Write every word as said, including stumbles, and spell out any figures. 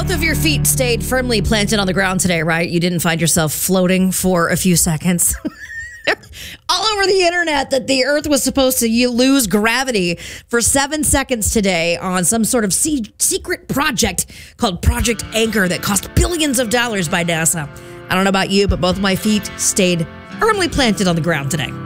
Both of your feet stayed firmly planted on the ground today, right? You didn't find yourself floating for a few seconds. All over the internet that the Earth was supposed to lose gravity for seven seconds today on some sort of se- secret project called Project Anchor that cost billions of dollars by NASA. I don't know about you, but both of my feet stayed firmly planted on the ground today.